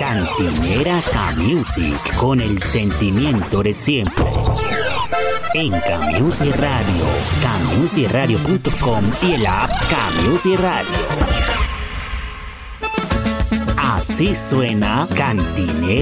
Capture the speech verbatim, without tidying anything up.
Cantinera K-Music, con el sentimiento de siempre. En K-Music Radio, K Music Radio punto com y el app K-Music Radio. Así suena Cantinera.